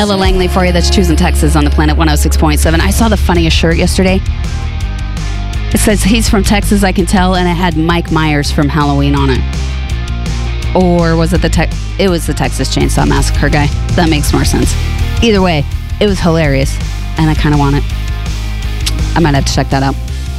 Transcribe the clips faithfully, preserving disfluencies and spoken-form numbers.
Ella Langley for you. That's Choosing Texas on the Planet one oh six point seven. I saw the funniest shirt yesterday. It says, he's from Texas, I can tell, and it had Mike Myers from Halloween on it. Or was it the Te- It was the Texas Chainsaw Massacre guy. That makes more sense. Either way, it was hilarious, and I kind of want it. I might have to check that out.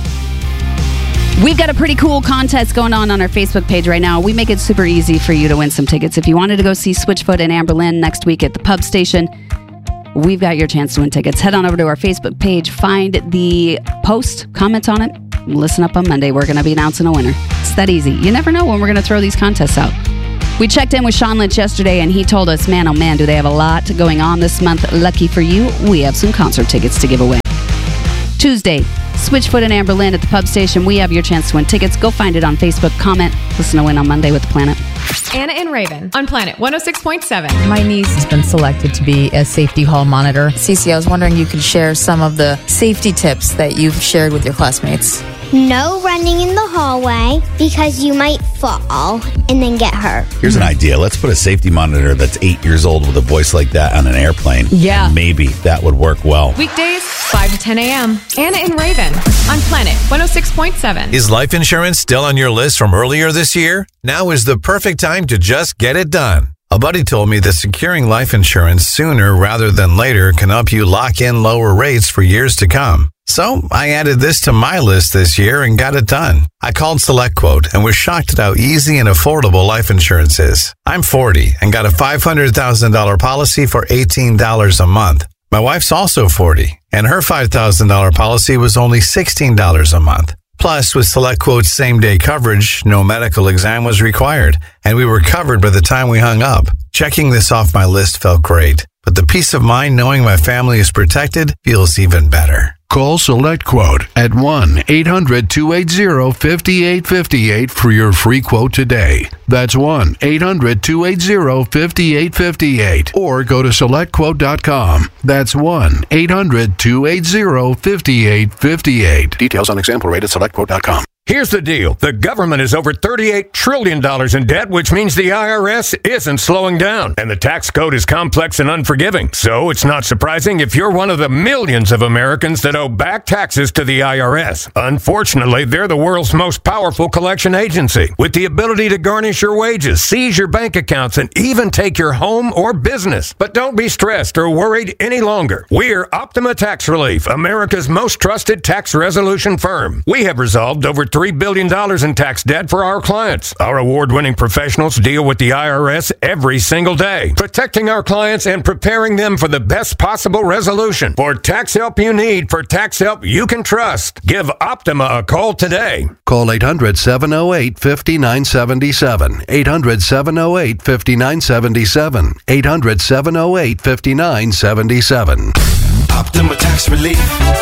We've got a pretty cool contest going on on our Facebook page right now. We make it super easy for you to win some tickets. If you wanted to go see Switchfoot and Amberlynn next week at the Pub Station, we've got your chance to win tickets. Head on over to our Facebook page, find the post, comment on it, listen up on Monday. We're going to be announcing a winner. It's that easy. You never know when we're going to throw these contests out. We checked in with Sean Lynch yesterday, and he told us, man, oh man, do they have a lot going on this month. Lucky for you, we have some concert tickets to give away. Tuesday, Switchfoot and Amberlynn at the Pub Station. We have your chance to win tickets. Go find it on Facebook. Comment. Listen to Win on Monday with the Planet. Anna and Raven on Planet one oh six point seven. My niece has been selected to be a safety hall monitor. Cece, I was wondering if you could share some of the safety tips that you've shared with your classmates. No running in the hallway because you might fall and then get hurt. Here's an idea. Let's put a safety monitor that's eight years old with a voice like that on an airplane. Yeah. And maybe that would work well. Weekdays, five to ten a.m. Anna and Raven on Planet one oh six point seven. Is life insurance still on your list from earlier this year? Now is the perfect time to just get it done. A buddy told me that securing life insurance sooner rather than later can help you lock in lower rates for years to come. So I added this to my list this year and got it done. I called SelectQuote and was shocked at how easy and affordable life insurance is. I'm forty and got a five hundred thousand dollars policy for eighteen dollars a month. My wife's also forty, and her five thousand dollars policy was only sixteen dollars a month. Plus, with SelectQuote's same-day coverage, no medical exam was required, and we were covered by the time we hung up. Checking this off my list felt great, but the peace of mind knowing my family is protected feels even better. Call SelectQuote at one eight hundred two eight zero five eight five eight for your free quote today. That's one eight hundred two eight zero five eight five eight. Or go to select quote dot com. That's one eight hundred two eight zero five eight five eight. Details on example rate at select quote dot com. Here's the deal. The government is over thirty-eight trillion dollars in debt, which means the I R S isn't slowing down. And the tax code is complex and unforgiving. So it's not surprising if you're one of the millions of Americans that owe back taxes to the I R S. Unfortunately, they're the world's most powerful collection agency, with the ability to garnish your wages, seize your bank accounts, and even take your home or business. But don't be stressed or worried any longer. We're Optima Tax Relief, America's most trusted tax resolution firm. We have resolved over three billion dollars in tax debt for our clients. Our award-winning professionals deal with the I R S every single day, protecting our clients and preparing them for the best possible resolution. For tax help you need, for tax help you can trust, give Optima a call today. Call eight hundred seven oh eight five nine seven seven. eight hundred seven oh eight five nine seven seven. eight hundred seven oh eight five nine seven seven. Optima Tax Relief.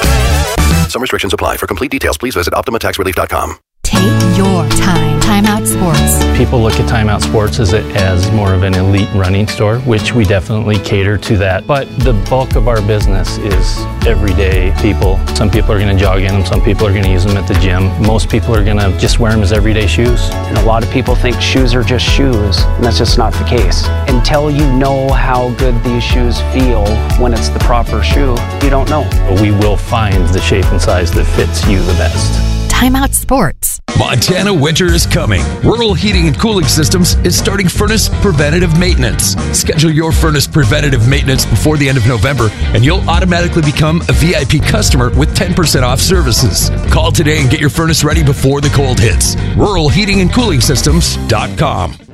Some restrictions apply. For complete details, please visit optima tax relief dot com. Take your time. Time Out Sports. People look at Time Out Sports as, a, as more of an elite running store, which we definitely cater to that. But the bulk of our business is everyday people. Some people are going to jog in them. Some people are going to use them at the gym. Most people are going to just wear them as everyday shoes. And a lot of people think shoes are just shoes, and that's just not the case. Until you know how good these shoes feel when it's the proper shoe, you don't know. We will find the shape and size that fits you the best. Time Out Sports. Montana winter is coming. Rural Heating and Cooling Systems is starting furnace preventative maintenance. Schedule your furnace preventative maintenance before the end of November, and you'll automatically become a V I P customer with ten percent off services. Call today and get your furnace ready before the cold hits. rural heating and cooling systems dot com.